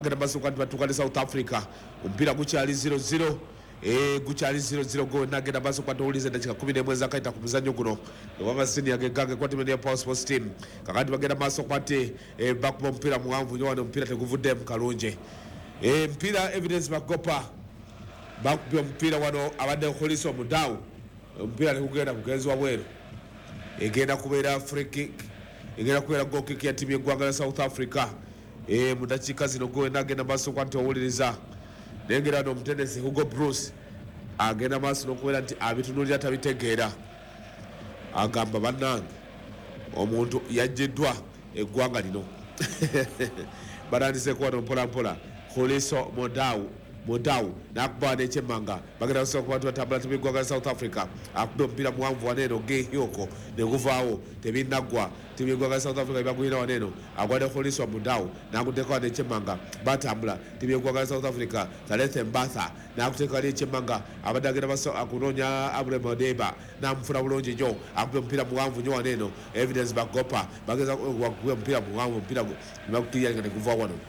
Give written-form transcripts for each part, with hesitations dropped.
genda basuka batukale South Africa ompira gukyali 0-0 gukyali 0-0 go nagenda basuka towulize dakika 11 zakaita ku muzannyo guno waba senior gegange kwa timu ya Power Sports team kakati bagenda maso kwate bakuba ompira muwanvu nyo wano ompira teguvudde mu kalunje mpira Evidence Bagopa bakuba ompira wano abadde okolisa omudawu ompira tegugenda kugenzwa bweru egenda kubeera free kick egenda kubeera goal kick ya timu y'eggwanga lya South Africa mu dakiika zino go nagenda maaso kwa nti owuliriza nengera n'omutendesi Hugo Bruce agenda maaso n'okubeera nti abitunuulira tabitegeera agamba bannange omuntu yaggiddwa eggwanga lino batandise kuwano mpolampola Khuliso Modawu nakuba n'ekyemmanga bagenda kusooka ku bantu batambula timu y'eggwanga lya South Africa akubye omupiira muwanvu waneeno gehyoko neguvaawo tebinnagwa timu y'eggwanga lya South Africa ebagwira waneeno agwadde Khuliso Modawu nakuteeka wano ekyemmanga batambula timu y'eggwanga lya South Africa Talethe Mbatha nakuteeka wano ekyemmanga abadde agenda akunoonya Abraham Odeba namufuna bulungi nnyo akubye omupiira muwanvu nnyo waneeno Evidence Bagopa bageza wakubye omupiira muwanvu omupiira nebakukirira nga neguvaawo wano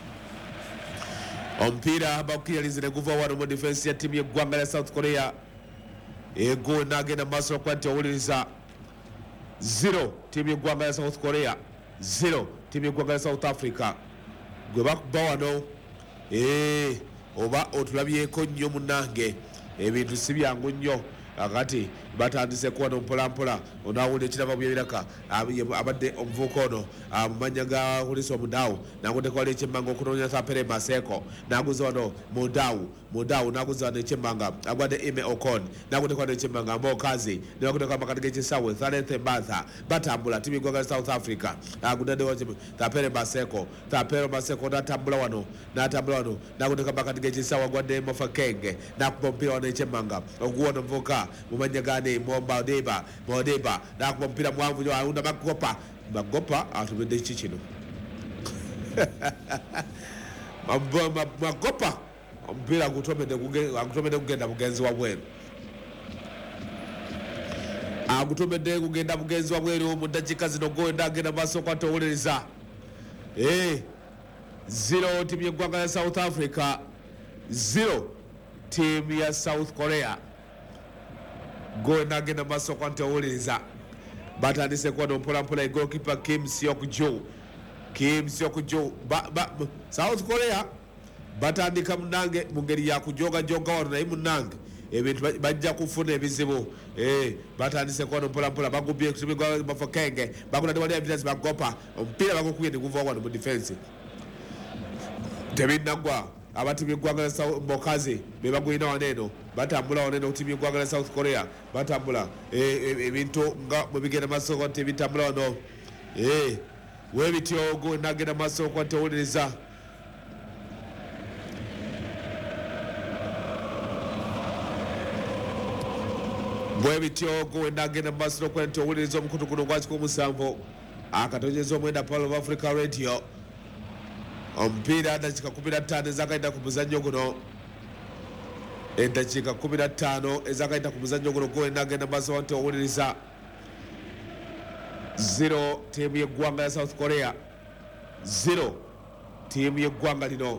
ompira bakukiririza guva wano mu defense ya timu y'eggwanga lya South Korea ego nagenda maaso okuba nti owuliriza 0 timu y'eggwanga lya South Korea 0 timu y'eggwanga lya South Africa gwe bakuba wano oba otulabyeko nnyo munnange ebintu si byangu nnyo akati batandise kuwano mpolampola onawulira ekiraba byebiraka abadde omuvuuka ono mumanya ga Khuliso Modawu nakuteeka wali ekyemmanga okunoonya Tapere Maseko naguza wano Modawu naguza wano ekyemmanga agwadde Ime Okon nakuteeka wano ekyemmanga Mbokazi nakuteeka makati g'ekisawe Talethe Mbatha batambula timu y'eggwanga lya South Africa agudadde Tapere Maseko natambula wano nakuteeka makati g'ekisawe agwadde Mofa Kenge nakuba omupiira wano ekyemmanga oguwona omuvuuka mumanya gane Momba Odeba nakuba omupiira muwanvu nnyo awunda Bagopa atumedde kiki kino Bagopa omupiira agutomedde kugenda bugenzi wa bweru agutomedde kugenda bugenzi wa bweru mu dakiika zino goenda agenda maaso kwata owuliriza 0 timu y'eggwanga lya South Africa 0 timu ya South Korea go nagenda maaso kwa nti owuliriza batandise kuwano mpolampola goalkeeper Kim Seok-jo South Korea batandika munange mu ngeri ya kujogajoga wano naye munange ebintu bajja kufuna ebizibu batandise kuwano mpolampola bagubye Mofa Kenge bakunadde wali Evidence Bagopa omupiira bagukubye neguva wano mu defense tebinnagwa abatimu y'eggwanga lya Mbokazi bebagwina waneeno batambula waneeno timu y'eggwanga lya South Korea batambula ebintu nga bwe bigenda maaso kwa nti bitambula wano webityo go nagenda maaso kwa nti owuliriza bwebityo go nagenda maaso kwa nti owuliriza omukutu guno gwakika omusanvu akatonyeza omwenda Pearl of Africa Radio omupiira dakiika 15 ezakaita ku muzannyo guno edakiika 15 ezakaita ku muzannyo guno gwena agenda maaso nti owuliriza 0 tiimu y'eggwanga ya South Korea 0 tiimu y'eggwanga lino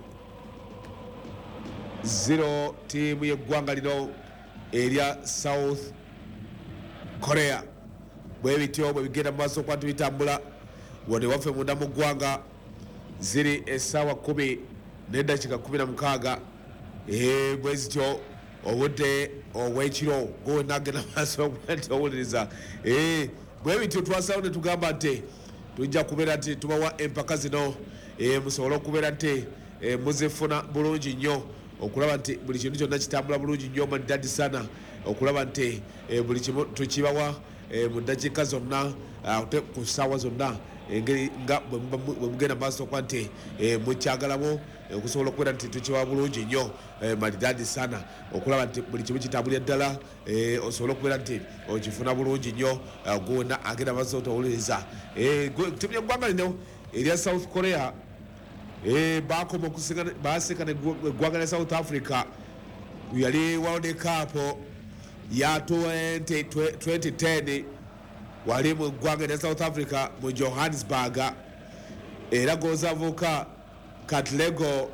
0 tiimu y'eggwanga lino erya South Korea bwe bityo bwe bigenda mu maaso kwa nti bitambula wano waffe munda mu ggwanga ziri essaawa 10 n'eddakiika 16 bwe zityo obudde obw'ekiro go nagenda maaso nti owuliriza bwe bityo twasawo ne tugamba nti tujja kubeera nti tubawa empaka zino musobole okubeera nti muzifuna bulungi nnyo okulaba nti buli kintu kyonna kitambula bulungi nnyo madadi sana okulaba nti buli kimu tukibawa mu ddakiika zonna ku ssaawa zonna engeri nga bwe mugenda maaso kwa nti mukyagalamu okusobola okubeera nti tukibawa bulungi nnyo maridadi sana okulaba nti buli kimu kitambulira ddala osobola okubeera nti okifuna bulungi nnyo gona agenda maaso towuliriza timu y'eggwanga lino erya South Korea bakoma basekana eggwanga lya South Africa yali World Cup ya 2010 wali mu ggwanga lya South Africa mu Johannesburg era gozavuka kati lego